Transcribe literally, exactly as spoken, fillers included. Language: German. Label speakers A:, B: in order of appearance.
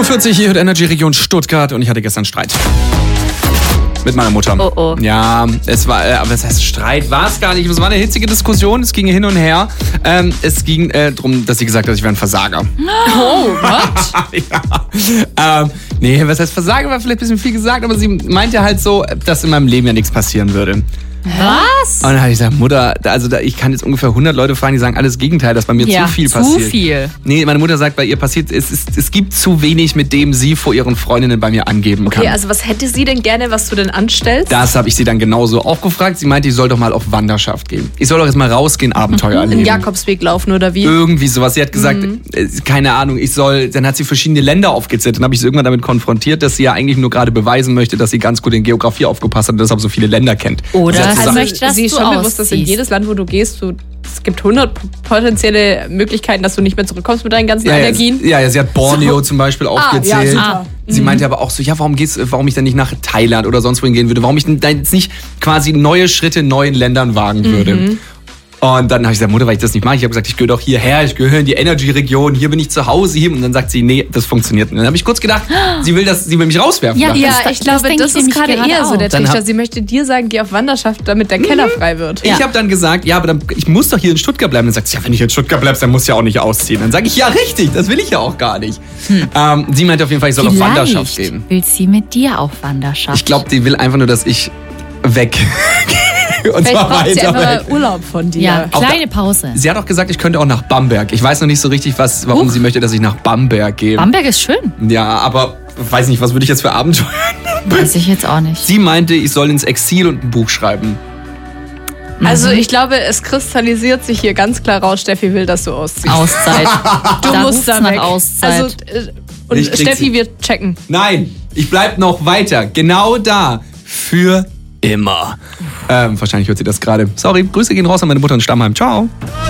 A: Uhr vierzig, hier hört Energy Region Stuttgart und ich hatte gestern Streit. Mit meiner Mutter.
B: Oh oh.
A: Ja, es war, äh, aber was heißt Streit? War es gar nicht. Es war eine hitzige Diskussion, es ging hin und her. Ähm, es ging äh, darum, dass sie gesagt hat, ich wäre ein Versager.
B: Oh, what?
A: ja. ähm, nee, was heißt Versager? War vielleicht ein bisschen viel gesagt, aber sie meinte halt so, dass in meinem Leben ja nichts passieren würde.
B: Was?
A: Und dann habe ich gesagt, Mutter, also da, ich kann jetzt ungefähr hundert Leute fragen, die sagen alles Gegenteil, dass bei mir
B: ja,
A: zu viel
B: zu
A: passiert.
B: Zu viel.
A: Nee, meine Mutter sagt, bei ihr passiert, es, ist, es gibt zu wenig, mit dem sie vor ihren Freundinnen bei mir angeben kann.
C: Okay, also was hätte sie denn gerne, was du denn anstellst?
A: Das habe ich sie dann genauso auch gefragt. Sie meinte, ich soll doch mal auf Wanderschaft gehen. Ich soll doch jetzt mal rausgehen, Abenteuer erleben.
C: Den Jakobsweg laufen oder wie?
A: Irgendwie sowas. Sie hat gesagt, mhm. äh, keine Ahnung, ich soll, dann hat sie verschiedene Länder aufgezählt. Dann habe ich sie irgendwann damit konfrontiert, dass sie ja eigentlich nur gerade beweisen möchte, dass sie ganz gut in Geografie aufgepasst hat und deshalb so viele Länder kennt.
B: Oder
A: sie,
B: also
A: gesagt,
B: möchte, dass
C: sie ist
B: du
C: schon bewusst, dass in jedes Land, wo du gehst, du, es gibt hundert potenzielle Möglichkeiten, dass du nicht mehr zurückkommst mit deinen ganzen
A: ja,
C: Energien.
A: Ja, ja, sie hat Borneo so. zum Beispiel aufgezählt.
C: Ah, ja, super.
A: Sie meinte aber auch so, ja, warum gehst, warum ich dann nicht nach Thailand oder sonst wohin gehen würde, warum ich dann jetzt nicht quasi neue Schritte in neuen Ländern wagen würde. Mhm. Und dann habe ich gesagt, Mutter, weil ich das nicht mache, ich habe gesagt, ich gehöre doch hierher, ich gehöre in die Energy-Region, hier bin ich zu Hause. Hier. Und dann sagt sie, nee, das funktioniert nicht. Und dann habe ich kurz gedacht, sie will, das, sie will mich rauswerfen.
C: Ja, ja
B: das,
C: ich glaube, das, das ist gerade eher so der Trichter. Sie möchte dir sagen, geh auf Wanderschaft, damit der Keller frei wird.
A: Ja. Ich habe dann gesagt, ja, aber dann, ich muss doch hier in Stuttgart bleiben. Dann sagt sie, ja, wenn ich in Stuttgart bleibst, dann musst du ja auch nicht ausziehen. Dann sage ich, ja, richtig, das will ich ja auch gar nicht. Hm. Ähm, sie meinte auf jeden Fall, ich soll
B: Vielleicht
A: auf Wanderschaft gehen.
B: Will sie mit dir auf Wanderschaft?
A: Ich glaube, die will einfach nur, dass ich weg
C: Und Vielleicht braucht sie einfach Urlaub von dir.
B: Ja, kleine Pause.
A: Sie hat auch gesagt, ich könnte auch nach Bamberg. Ich weiß noch nicht so richtig, was, warum Huch. sie möchte, dass ich nach Bamberg gehe.
B: Bamberg ist schön.
A: Ja, aber weiß nicht, was würde ich jetzt für Abenteuer?
B: Weiß ich jetzt auch nicht.
A: Sie meinte, ich soll ins Exil und ein Buch schreiben.
C: Also ich glaube, es kristallisiert sich hier ganz klar raus, Steffi will, dass du ausziehst.
B: Auszeit.
C: Du
B: da
C: musst da weg.
B: Auszeit.
C: Also, und Steffi,
A: sie.
C: wir checken.
A: Nein, ich bleib noch weiter. Genau da. Für immer. Ähm, wahrscheinlich hört sie das gerade. Sorry, Grüße gehen raus an meine Mutter in Stammheim. Ciao.